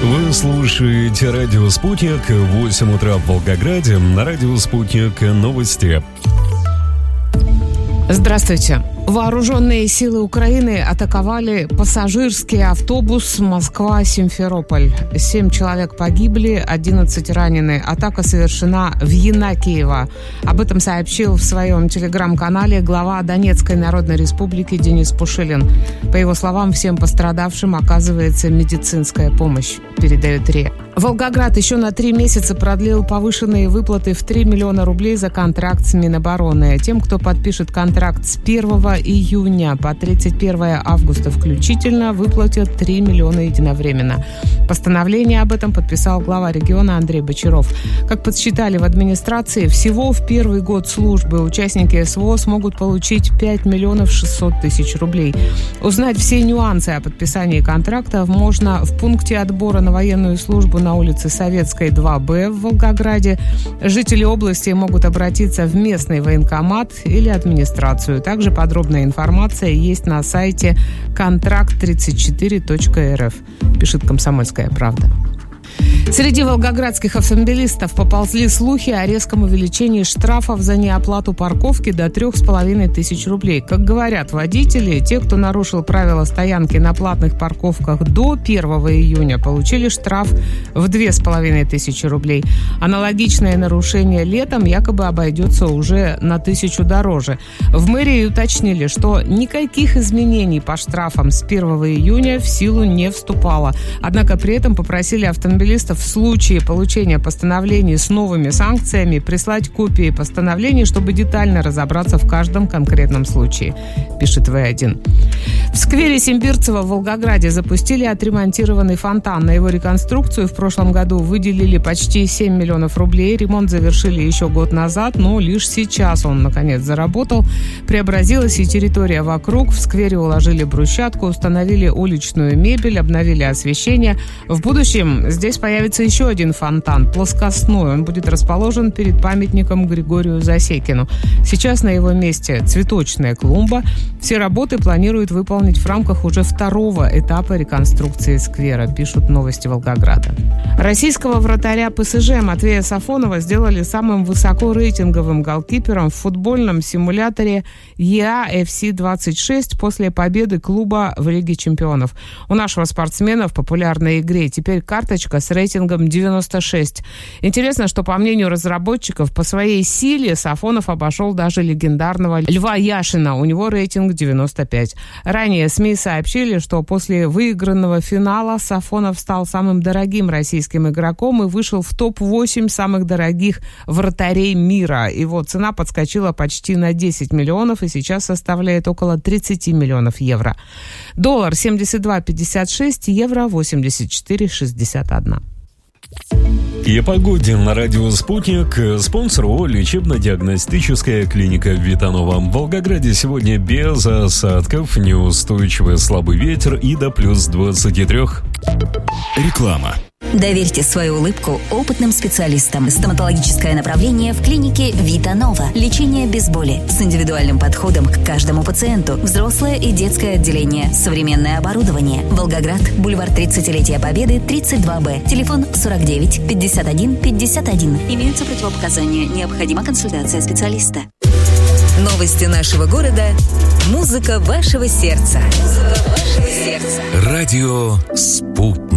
Вы слушаете радио «Спутник», 8 утра в Волгограде, на радио «Спутник» новости. Здравствуйте. Вооруженные силы Украины атаковали пассажирский автобус Москва-Симферополь. 7 человек погибли, 11 ранены. Атака совершена в Янакиево. Об этом сообщил в своем телеграм-канале глава Донецкой Народной Республики Денис Пушилин. По его словам, всем пострадавшим оказывается медицинская помощь, передает РИА. Волгоград еще на 3 месяца продлил повышенные выплаты в 3 миллиона рублей за контракт с Минобороны. Тем, кто подпишет контракт с 1 июня по 31 августа включительно, выплатят 3 миллиона единовременно. Постановление об этом подписал глава региона Андрей Бочаров. Как подсчитали в администрации, всего в первый год службы участники СВО смогут получить 5 миллионов 600 тысяч рублей. Узнать все нюансы о подписании контракта можно в пункте отбора на военную службу на улице Советской, 2Б в Волгограде. Жители области могут обратиться в местный военкомат или администрацию. Также подробная информация есть на сайте контракт34.рф, пишет «Комсомольская правда». Среди волгоградских автомобилистов поползли слухи о резком увеличении штрафов за неоплату парковки до 3500 рублей. Как говорят водители, те, кто нарушил правила стоянки на платных парковках до 1 июня, получили штраф в 2500 рублей. Аналогичное нарушение летом якобы обойдется уже на 1000 дороже. В мэрии уточнили, что никаких изменений по штрафам с 1 июня в силу не вступало. Однако при этом попросили автомобилистов в случае получения постановлений с новыми санкциями прислать копии постановлений, чтобы детально разобраться в каждом конкретном случае, пишет В1. В сквере Симбирцева в Волгограде запустили отремонтированный фонтан. На его реконструкцию в прошлом году выделили почти 7 миллионов рублей. Ремонт завершили еще год назад, но лишь сейчас он, наконец, заработал. Преобразилась и территория вокруг. В сквере уложили брусчатку, установили уличную мебель, обновили освещение. В будущем здесь появится еще один фонтан, плоскостной. Он будет расположен перед памятником Григорию Засекину. Сейчас на его месте цветочная клумба. Все работы планируют выполнить в рамках уже второго этапа реконструкции сквера, пишут «Новости Волгограда». Российского вратаря ПСЖ Матвея Сафонова сделали самым высокорейтинговым голкипером в футбольном симуляторе EA-FC26 после победы клуба в Лиге чемпионов. У нашего спортсмена в популярной игре теперь карточка с рейтингом 96. Интересно, что, по мнению разработчиков, по своей силе Сафонов обошел даже легендарного Льва Яшина. У него рейтинг 95. Ранее СМИ сообщили, что после выигранного финала Сафонов стал самым дорогим российским игроком и вышел в топ-8 самых дорогих вратарей мира. Его цена подскочила почти на 10 миллионов и сейчас составляет около 30 миллионов евро. Доллар 72,56, евро 84,61. И о погоде на радио «Спутник». Спонсор ООО «Лечебно-диагностическая клиника Витанова». В Волгограде сегодня без осадков, неустойчивый слабый ветер и до плюс 23. Реклама. Доверьте свою улыбку опытным специалистам. Стоматологическое направление в клинике Витанова. Лечение без боли с индивидуальным подходом к каждому пациенту. Взрослое и детское отделение. Современное оборудование. Волгоград. Бульвар 30-летия Победы, 32Б. Телефон 49 51 51. Имеются противопоказания. Необходима консультация специалиста. Новости нашего города. Музыка вашего сердца. Радио «Спутник».